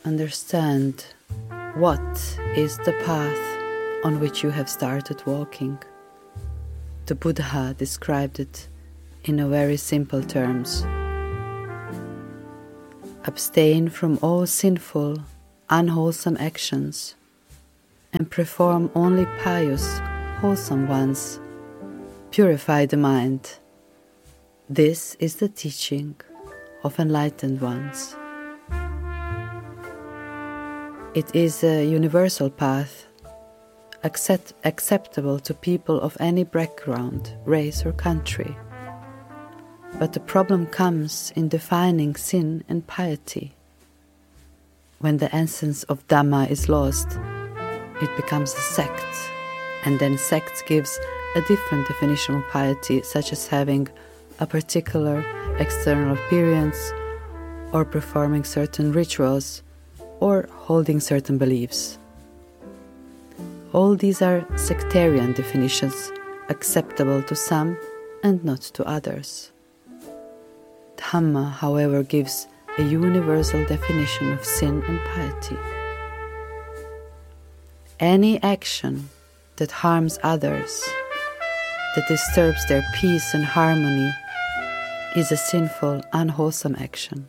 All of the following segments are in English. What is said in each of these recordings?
understand what is the path on which you have started walking. The Buddha described it in a very simple terms. Abstain from all sinful, unwholesome actions and perform only pious, wholesome ones. Purify the mind. This is the teaching of enlightened ones. It is a universal path, acceptable to people of any background, race or country. But the problem comes in defining sin and piety. When the essence of Dhamma is lost, it becomes a sect, and then sect gives a different definition of piety, such as having a particular external appearance, or performing certain rituals, or holding certain beliefs. All these are sectarian definitions, acceptable to some and not to others. Dhamma, however, gives a universal definition of sin and piety. Any action that harms others, that disturbs their peace and harmony, is a sinful, unwholesome action.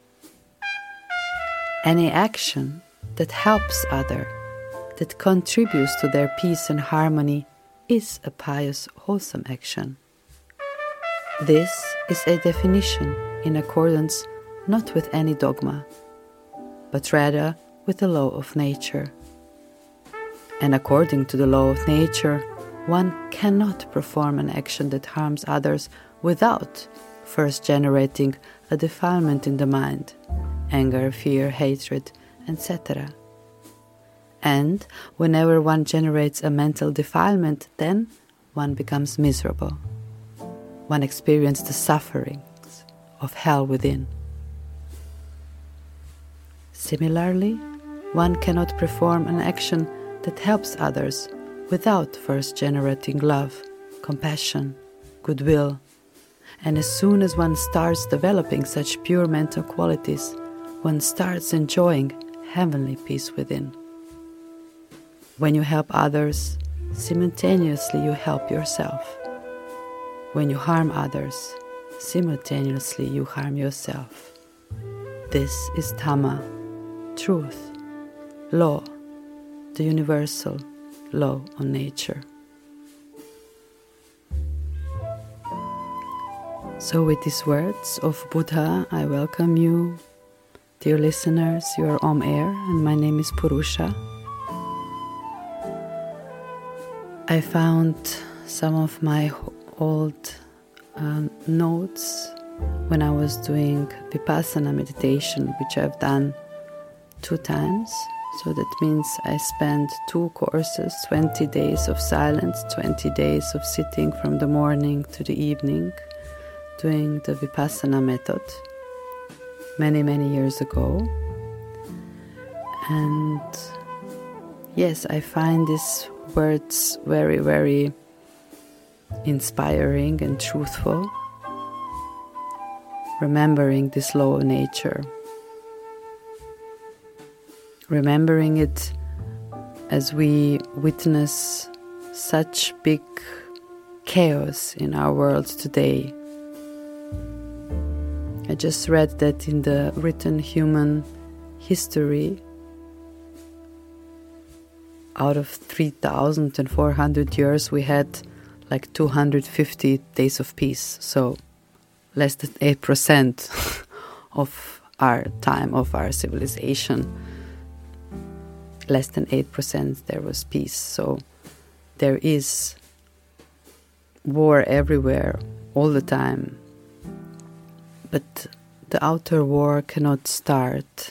Any action that helps others, that contributes to their peace and harmony, is a pious, wholesome action. This is a definition in accordance not with any dogma, but rather with the law of nature. And according to the law of nature, one cannot perform an action that harms others without first generating a defilement in the mind, anger, fear, hatred, etc. And whenever one generates a mental defilement, then one becomes miserable. One experiences the sufferings of hell within. Similarly, one cannot perform an action that helps others without first generating love, compassion, goodwill. And as soon as one starts developing such pure mental qualities, one starts enjoying heavenly peace within. When you help others, simultaneously you help yourself. When you harm others, simultaneously you harm yourself. This is Dhamma, truth, law, the universal law on nature. So with these words of Buddha, I welcome you, dear listeners. You are on air, and my name is Purusha. I found some of my old notes when I was doing Vipassana meditation, which I've done 2 times. So that means I spent 2 courses, 20 days of silence, 20 days of sitting from the morning to the evening, doing the Vipassana method many, many years ago. And yes, I find these words very, very inspiring and truthful, remembering this law of nature, remembering it as we witness such big chaos in our world today. I just read that in the written human history, out of 3,400 years, we had like 250 days of peace. So less than 8% of our time, of our civilization. Less than 8% there was peace. So there is war everywhere, all the time. But the outer war cannot start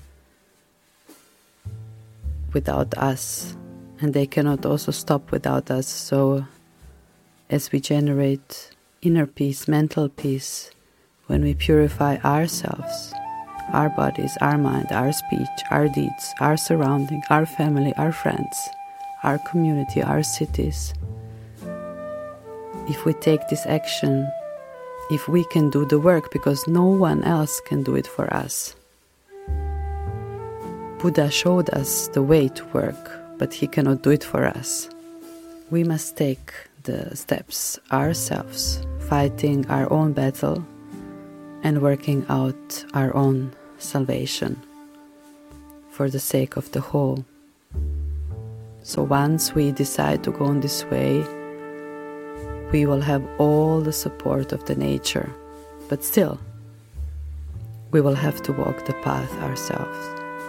without us, and they cannot also stop without us. So as we generate inner peace, mental peace, when we purify ourselves, our bodies, our mind, our speech, our deeds, our surrounding, our family, our friends, our community, our cities, if we take this action, if we can do the work, because no one else can do it for us, Buddha showed us the way to work, but he cannot do it for us. We must take the steps ourselves, fighting our own battle and working out our own salvation for the sake of the whole. So once we decide to go on this way, we will have all the support of the nature, but still, we will have to walk the path ourselves.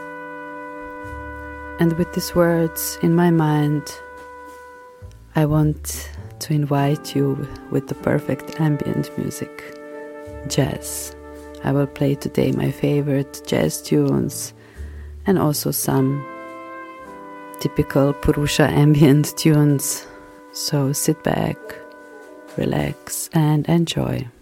And with these words in my mind, I want to invite you with the perfect ambient music, jazz. I will play today my favorite jazz tunes and also some typical Purusha ambient tunes. So sit back, relax and enjoy.